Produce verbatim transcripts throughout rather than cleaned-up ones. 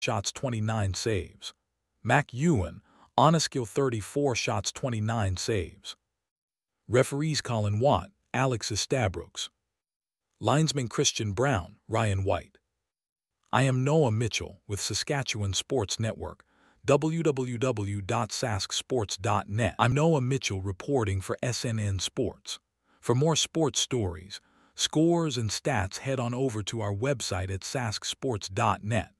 shots, twenty-nine saves. Mac Ewan, Oneskill, thirty-four shots, twenty-nine saves. Referees Colin Watt, Alex Estabrooks. Linesman Christian Brown, Ryan White. I am Noah Mitchell with Saskatchewan Sports Network, w w w dot sask sports dot net. I'm Noah Mitchell reporting for S N N Sports. For more sports stories, scores, and stats, head on over to our website at sask sports dot net.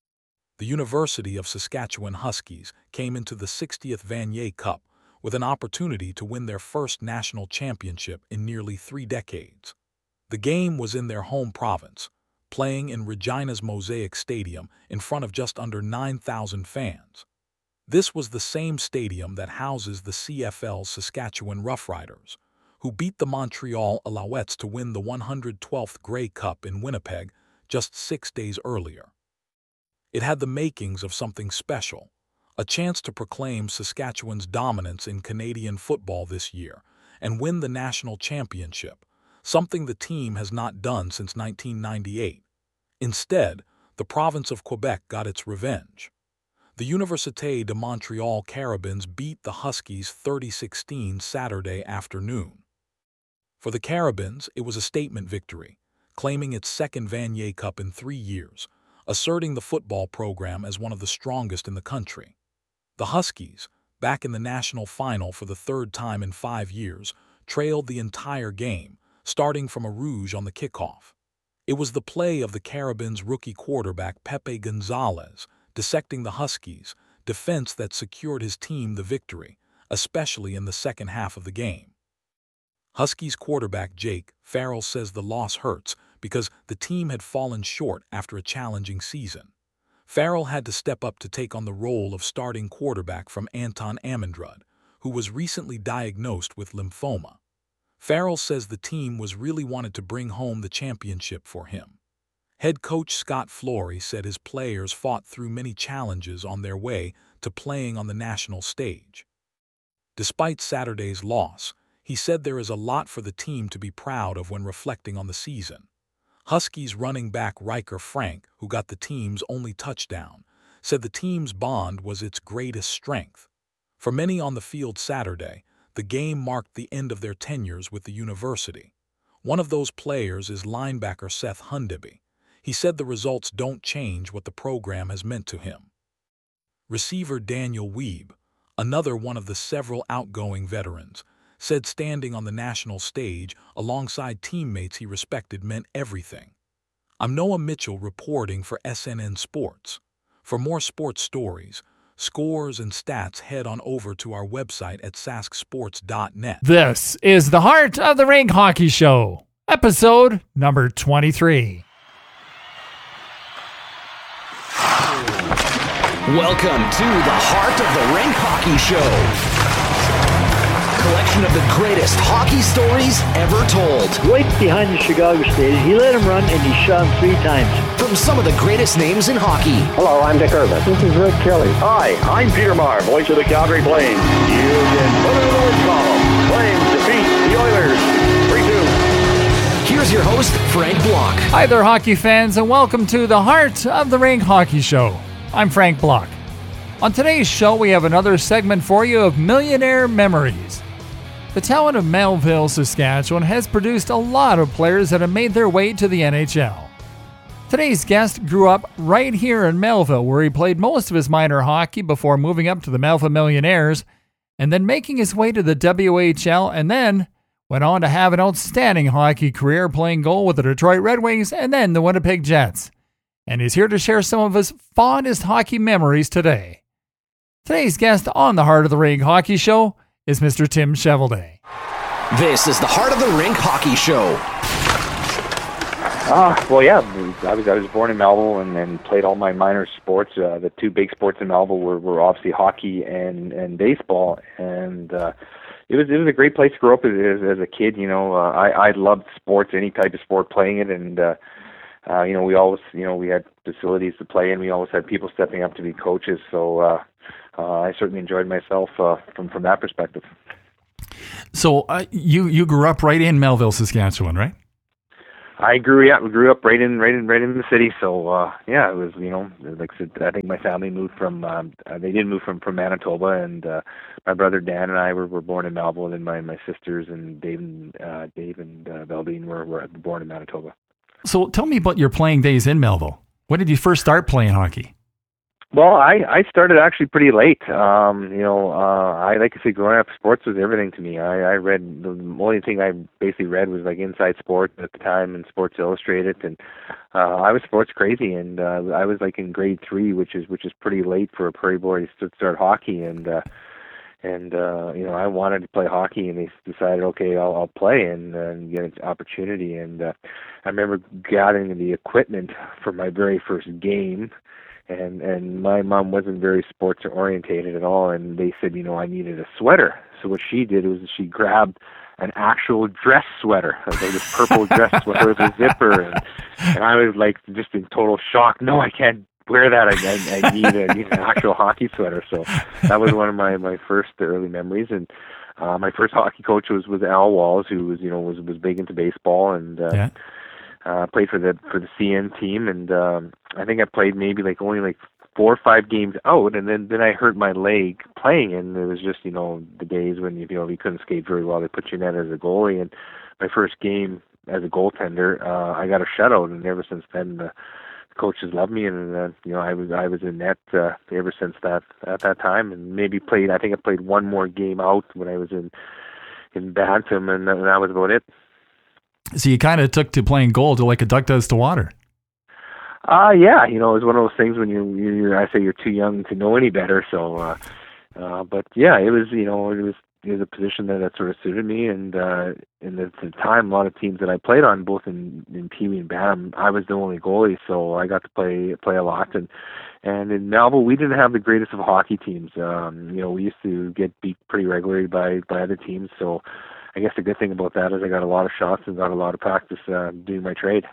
The University of Saskatchewan Huskies came into the sixtieth Vanier Cup with an opportunity to win their first national championship in nearly three decades. The game was in their home province, playing in Regina's Mosaic Stadium in front of just under nine thousand fans. This was the same stadium that houses the C F L's Saskatchewan Roughriders, who beat the Montreal Alouettes to win the one hundred twelfth Grey Cup in Winnipeg just six days earlier. It had the makings of something special, a chance to proclaim Saskatchewan's dominance in Canadian football this year and win the national championship, something the team has not done since nineteen ninety-eight. Instead, the province of Quebec got its revenge. The Université de Montréal Carabins beat the Huskies thirty sixteen Saturday afternoon. For the Carabins, it was a statement victory, claiming its second Vanier Cup in three years, asserting the football program as one of the strongest in the country. The Huskies, back in the national final for the third time in five years, trailed the entire game, starting from a rouge on the kickoff. It was the play of the Carabins' rookie quarterback Pepe Gonzalez dissecting the Huskies' defense that secured his team the victory, especially in the second half of the game. Huskies quarterback Jake Farrell says the loss hurts because the team had fallen short after a challenging season. Farrell had to step up to take on the role of starting quarterback from Anton Amundrud, who was recently diagnosed with lymphoma. Farrell says the team was really wanted to bring home the championship for him. Head coach Scott Flory said his players fought through many challenges on their way to playing on the national stage. Despite Saturday's loss, he said there is a lot for the team to be proud of when reflecting on the season. Huskies running back Riker Frank, who got the team's only touchdown, said the team's bond was its greatest strength. For many on the field Saturday, the game marked the end of their tenures with the university. One of those players is linebacker Seth Hundeby. He said the results don't change what the program has meant to him. Receiver Daniel Weeb, another one of the several outgoing veterans, said standing on the national stage alongside teammates he respected meant everything. I'm Noah Mitchell reporting for S N N Sports. For more sports stories, scores, and stats, head on over to our website at sask sports dot net. This is the Heart of the Rink Hockey Show, episode number twenty-three. Welcome to the Heart of the Rink Hockey Show. Collection of the greatest hockey stories ever told. Right behind the Chicago Stadium, he let him run and he shot him three times. From some of the greatest names in hockey. Hello, I'm Dick Irvin. This is Rick Kelly. Hi, I'm Peter Marr, voice of the Calgary Flames. You can put it in the win column. Flames defeat the Oilers three two. Here's your host, Frank Block. Hi there, hockey fans, and welcome to the Heart of the Rink Hockey Show. I'm Frank Block. On today's show, we have another segment for you of Millionaire Memories. The town of Melville, Saskatchewan has produced a lot of players that have made their way to the N H L. Today's guest grew up right here in Melville, where he played most of his minor hockey before moving up to the Melville Millionaires and then making his way to the W H L, and then went on to have an outstanding hockey career playing goal with the Detroit Red Wings and then the Winnipeg Jets. And he's here to share some of his fondest hockey memories today. Today's guest on the Heart of the Rink Hockey Show is Mister Tim Cheveldae. This is the Heart of the Rink Hockey Show. Ah, uh, well, yeah, I was I was born in Melville and, and played all my minor sports. Uh, the two big sports in Melville were, were obviously hockey and, and baseball, and uh, it was it was a great place to grow up as, as a kid. You know, uh, I I loved sports, any type of sport, playing it, and uh, uh, you know we always you know we had facilities to play in. We always had people stepping up to be coaches, so. Uh, Uh, I certainly enjoyed myself uh, from from that perspective. So uh, you you grew up right in Melville, Saskatchewan, right? I grew up grew up right in right in right in the city, so uh yeah, it was, you know, like I said, I think my family moved from um uh, they did move from from Manitoba, and uh my brother Dan and I were, were born in Melville, and my my sisters and Dave and uh Dave and uh, Veldine were were born in Manitoba. So tell me about your playing days in Melville. When did you first start playing hockey? Well, I, I started actually pretty late. Um, you know, uh, I like to say growing up, sports was everything to me. I, I read, the only thing I basically read was like Inside Sports at the time and Sports Illustrated, and uh, I was sports crazy. And uh, I was like in grade three, which is which is pretty late for a Prairie boy to start hockey. And uh, and uh, you know, I wanted to play hockey, and they decided, okay, I'll, I'll play and, uh, and get an opportunity. And uh, I remember gathering the equipment for my very first game. And and my mom wasn't very sports orientated at all, and they said, you know, I needed a sweater. So what she did was she grabbed an actual dress sweater, like this purple dress sweater with a zipper, and, and I was like just in total shock. No, I can't wear that. I, I, I need a, need an actual hockey sweater. So that was one of my, my first early memories. And uh, my first hockey coach was, was Al Walls, who was, you know, was was big into baseball, and uh, Yeah. Uh, played for the for the C N team, and um, I think I played maybe like only like four or five games out, and then, then I hurt my leg playing, and it was just, you know, the days when you know you couldn't skate very well. They put you in net as a goalie, and my first game as a goaltender, uh, I got a shutout, and ever since then the coaches loved me, and uh, you know I was I was in net uh, ever since that at that time, and maybe played. I think I played one more game out when I was in in Bantam, and, and that was about it. So you kind of took to playing goal to like a duck does to water. Uh, yeah, you know, it's one of those things when you're, you're, I say you're too young to know any better. So, uh, uh, but yeah, it was, you know, it was, it was a position that, that sort of suited me. And, uh, in the, the time, a lot of teams that I played on, both in, in Pee Wee and Bantam, I was the only goalie. So I got to play, play a lot. And, and in Melville, we didn't have the greatest of hockey teams. Um, you know, we used to get beat pretty regularly by, by other teams. So, I guess the good thing about that is I got a lot of shots and got a lot of practice uh, doing my trade.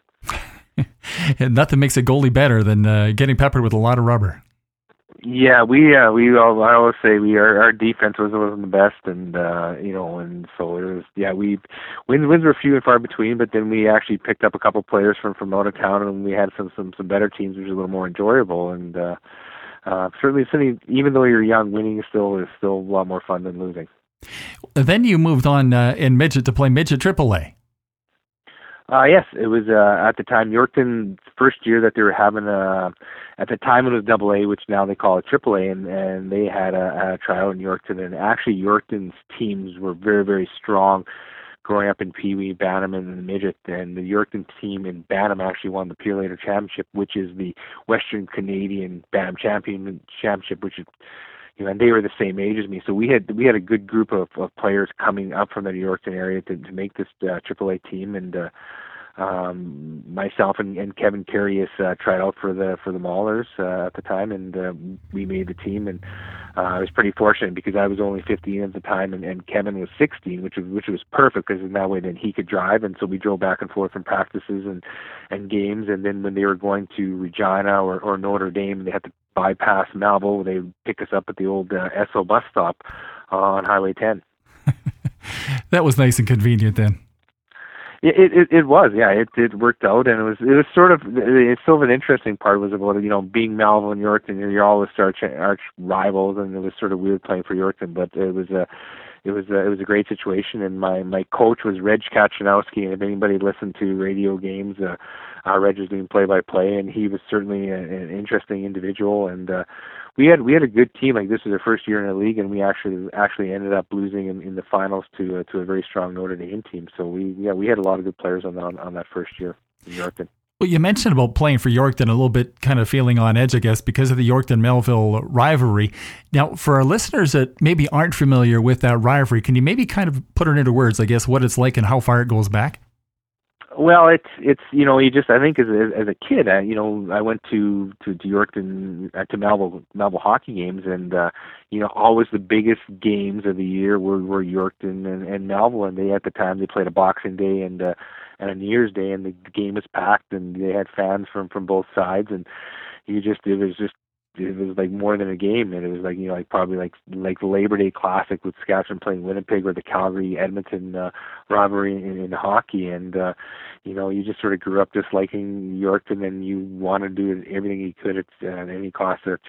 And nothing makes a goalie better than uh, getting peppered with a lot of rubber. Yeah, we uh, we all, I always say we our, our defense was wasn't the best, and uh, you know, and so it was. Yeah, we wins wins were few and far between, but then we actually picked up a couple players from from out of town, and we had some some some better teams, which was a little more enjoyable. And uh, uh, certainly, certainly, even though you're young, winning is still is still a lot more fun than losing. Then you moved on uh, in midget to play midget triple A. Uh, yes, it was uh, at the time Yorkton's first year that they were having a. At the time it was double A, which now they call it triple A, and, and they had a, a tryout in Yorkton, and actually Yorkton's teams were very very strong. Growing up in Pee Wee, Bantam, and the midget, and the Yorkton team in Bantam actually won the Peer Later Championship, which is the Western Canadian Bantam Champion Championship, which is. You know, and they were the same age as me, so we had we had a good group of, of players coming up from the Yorkton area to, to make this uh, triple A team, and uh, um, myself and, and Kevin Carius uh, tried out for the for the Maulers uh, at the time, and uh, we made the team, and uh, I was pretty fortunate because I was only fifteen at the time, and, and Kevin was sixteen, which was which was perfect because in that way then he could drive, and so we drove back and forth from practices and and games, and then when they were going to Regina or, or Notre Dame, they had to bypass Melville. They would pick us up at the old uh, Esso bus stop uh, on Highway ten. That was nice and convenient then. It, it it was, yeah. It it worked out, and it was it was sort of it's sort of an interesting part was about, you know, being Melville and Yorkton. You're always arch arch rivals, and it was sort of weird playing for Yorkton, but it was a it was a, it was a great situation. And my my coach was Reg Kachanowski, and if anybody listened to radio games, uh, uh Reg was doing play by play, and he was certainly a, an interesting individual. And uh, we had we had a good team. Like, this was our first year in the league, and we actually actually ended up losing in, in the finals to uh, to a very strong Notre Dame team. So we yeah we had a lot of good players on on, on that first year in Yorkton. Well, you mentioned about playing for Yorkton a little bit, kind of feeling on edge, I guess, because of the Yorkton-Melville rivalry. Now, for our listeners that maybe aren't familiar with that rivalry, can you maybe kind of put it into words, I guess, what it's like and how far it goes back? Well, it's it's you know you just I think as a, as a kid, I, you know I went to to, to Yorkton uh, to Melville Melville hockey games, and uh, you know always the biggest games of the year were, were Yorkton and, and Melville, and they at the time they played a Boxing Day and uh, and a New Year's Day, and the game was packed, and they had fans from from both sides, and you just it was just it was like more than a game, and it was like, you know, like probably like like the Labor Day Classic with Saskatchewan playing Winnipeg, or the Calgary Edmonton uh, rivalry in, in hockey. And uh, you know, you just sort of grew up disliking York, and then you wanted to do everything you could at, at any cost to